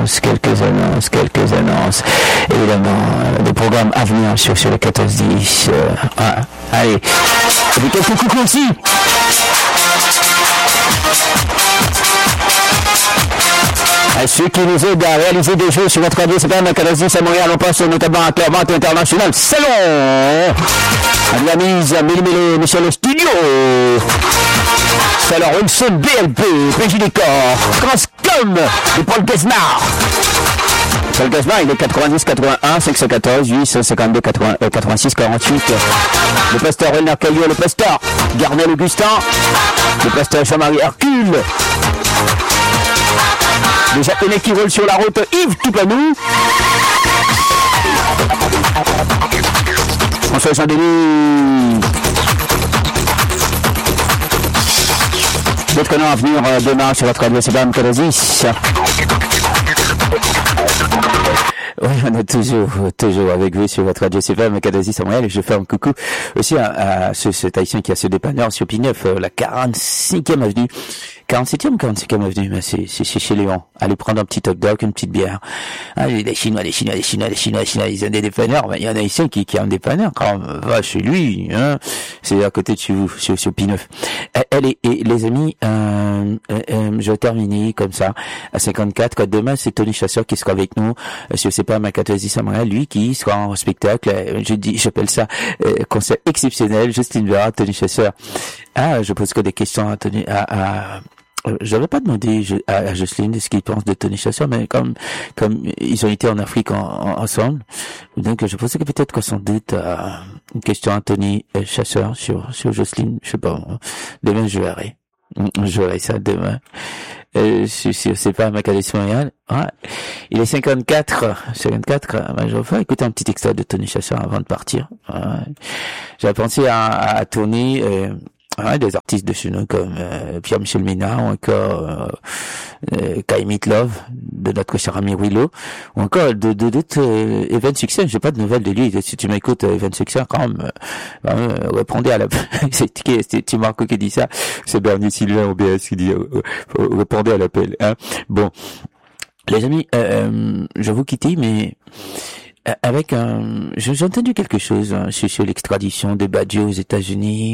quelques annonces. Évidemment, des programmes à venir sur le 14-10. Allez, et puis quelques coucou aussi. À ceux qui nous aident à réaliser des jeux sur notre radio, c'est pas un 14-10 à Montréal, on passe notamment à Clermont International Salon. À la mise à Méli-Méli, sur le studio. Salon Wilson, BLP, PJ Décor, Transcom, de Paul Guesnard. Paul Guesnard, il est 90 81 514 852 86 48. Le pasteur Renard Caillot, le pasteur Garnel Augustin, le pasteur Jean-Marie Hercule. Les Japonais qui roulent sur la route, Yves Toupanou. François Saint-Denis. D'autres noms à venir demain sur votre radio, c'est Bam Kadazis. Oui, on est toujours avec vous sur votre radio, c'est Bam Kadazis à Montréal, et je fais un coucou aussi à cet haïtien qui a ce dépanneur sur P9, la 45e avenue. 47e ou 45e avenue, mais c'est chez Léon. Allez prendre un petit hot dog, une petite bière. Ah, les Chinois, ils ont des dépanneurs. Ben, il y en a ici qui a un dépanneur. Quand va chez lui, hein. C'est à côté de chez vous, sur P9. Allez, et les amis, je vais terminer comme ça, à 54. Demain, c'est Tony Chasseur qui sera avec nous. Je sais pas, ma 14 à Montréal, lui, qui sera en spectacle. J'appelle ça, concert exceptionnel. Justin Vera, Tony Chasseur. Ah, je pose que des questions à Tony, j'avais pas demandé à Jocelyne ce qu'il pense de Tony Chasseur, mais comme ils ont été en Afrique ensemble, donc je pensais que peut-être qu'on s'en doute une question à Tony Chasseur sur Jocelyne, je sais pas. Demain je verrai ça demain. C'est pas ma qualité Montréal. Ouais. Il est 54. Je vais écouter un petit extrait de Tony Chasseur avant de partir. Ouais. J'avais pensé à Tony. Des artistes de chez nous comme Pierre-Michel Ménard ou encore Kai Meatloaf de notre cher ami Willow ou encore d'autres Evan Success. J'ai pas de nouvelles de lui. Si tu m'écoutes Evan Success, quand même répondez à la c'est Marco qui dit ça, c'est Bernie Sylvain au BS qui dit répondez à l'appel, hein. Bon les amis, je vais vous quitter, mais avec j'ai entendu quelque chose sur l'extradition de Badio aux États-Unis.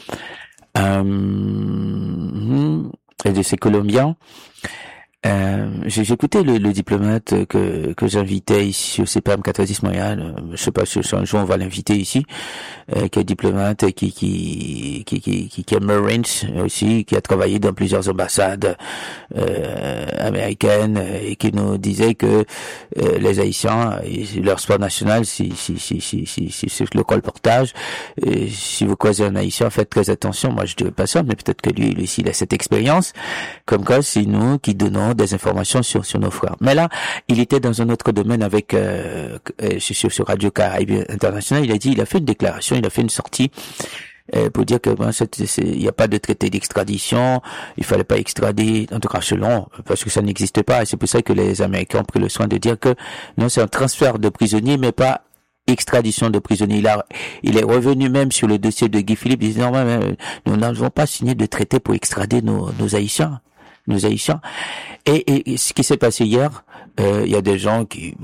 Et de ces Colombiens. J'ai écouté le diplomate que j'invitais ici au CPAM 90 Montréal. Je sais pas si un jour on va l'inviter ici, qui est diplomate, qui est Marines aussi, qui a travaillé dans plusieurs ambassades américaines et qui nous disait que les Haïtiens, leur sport national, c'est le colportage. Et si vous croisez un Haïtien, faites très attention. Moi, je dirais pas ça, mais peut-être que lui aussi, il a cette expérience. Comme quoi, c'est nous qui donnons des informations sur nos frères. Mais là, il était dans un autre domaine avec sur Radio Caraïbe International. Il a fait une déclaration, il a fait une sortie pour dire que il n'y a pas de traité d'extradition, il fallait pas extrader, en tout cas selon, parce que ça n'existe pas. Et c'est pour ça que les Américains ont pris le soin de dire que non, c'est un transfert de prisonniers, mais pas extradition de prisonniers. Il est revenu même sur le dossier de Guy Philippe. Il dit non, nous n'avons pas signé de traité pour extrader nos Haïtiens. Et ce qui s'est passé hier, il y a des gens qui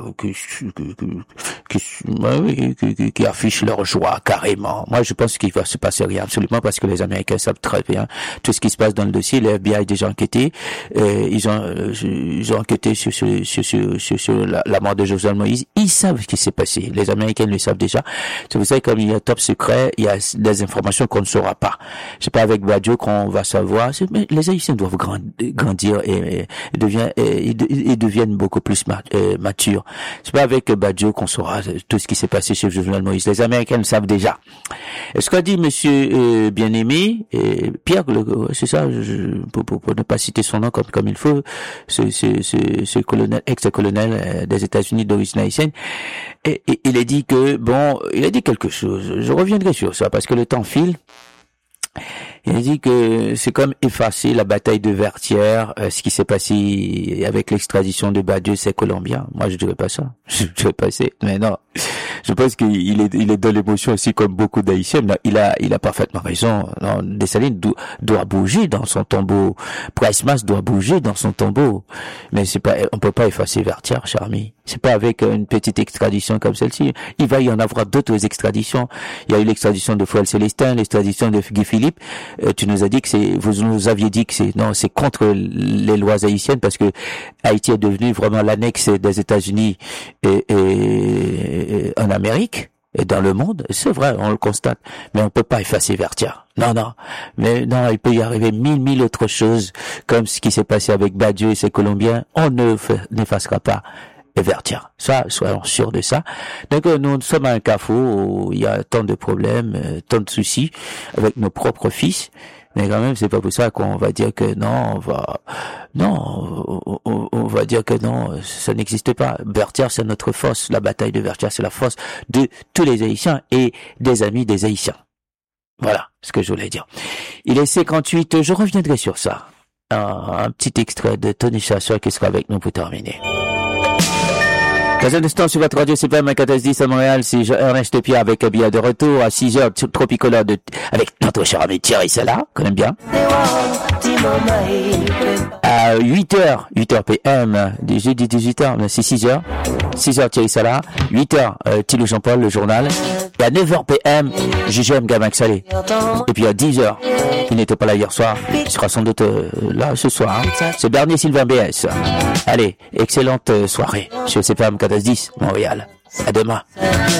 affichent leur joie carrément. Moi, je pense qu'il va se passer rien absolument parce que les Américains savent très bien tout ce qui se passe dans le dossier. Le FBI a déjà enquêté. Ils ont enquêté sur la mort de Jovenel Moïse. Ils savent ce qui s'est passé. Les Américains le savent déjà. C'est pour ça que comme il y a top secret, il y a des informations qu'on ne saura pas. C'est pas avec Badio qu'on va savoir. Mais les Haïtiens doivent grandir et deviennent beaucoup plus matures. C'est pas avec Badio qu'on saura tout ce qui s'est passé chez Jovenel Moïse. Les Américains le savent déjà. Ce qu'a dit monsieur bien-aimé Pierre, c'est ça, pour ne pas citer son nom comme il faut, ce colonel, ex-colonel des États-Unis d'origine haïtienne, et il a dit quelque chose. Je reviendrai sur ça parce que le temps file. Il a dit que c'est comme effacer la bataille de Vertières, ce qui s'est passé avec l'extradition de Badiou, c'est colombien. Moi, je dirais pas ça. Je dirais pas mais non. je pense qu'il est dans l'émotion aussi comme beaucoup d'Haïtiens. Il a parfaitement raison. Non, Dessalines doit bouger dans son tombeau. Pricemas doit bouger dans son tombeau. Mais on peut pas effacer Vertière, cher ami. C'est pas avec une petite extradition comme celle-ci. Il va y en avoir d'autres extraditions. Il y a eu l'extradition de Fouel Célestin, l'extradition de Guy Philippe. Tu nous as dit vous nous aviez dit que c'est contre les lois haïtiennes parce que Haïti est devenu vraiment l'annexe des États-Unis et en Amérique et dans le monde. C'est vrai, on le constate. Mais on peut pas effacer Vertière. Non. Mais non, il peut y arriver mille autres choses comme ce qui s'est passé avec Badiou et ses Colombiens. On n'effacera pas Vertière. Ça, soyons sûrs de ça. Donc, nous sommes à un carrefour où il y a tant de problèmes, tant de soucis avec nos propres fils. Mais quand même, c'est pas pour ça qu'on va dire que non, on va dire que non, ça n'existe pas. Vertière, c'est notre force. La bataille de Vertière, c'est la force de tous les Haïtiens et des amis des Haïtiens. Voilà ce que je voulais dire. Il est 58, je reviendrai sur ça. Un petit extrait de Tony Chasseur qui sera avec nous pour terminer. Dans un instant sur votre radio CPM 1410 à Montréal, c'est Ernest Pierre avec Abia de retour à 6h Tropicola avec notre cher ami Thierry Sella, qu'on aime bien. À 8h PM, du jeudi 18h, mais c'est 6h. 6h Thierry Sella, 8h Thilo Jean-Paul, le journal. Et à 9h PM, JGM Gamax Salé. Et puis à 10h, il n'était pas là hier soir, il sera sans doute là ce soir. Hein. C'est Bernier Sylvain BS. Allez, excellente soirée sur CPM 1410 Montréal. À demain.